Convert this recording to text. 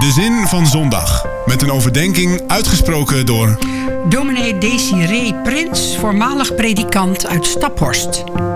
De zin van zondag. Met een overdenking uitgesproken door... Dominee Desiree Prins, voormalig predikant uit Staphorst.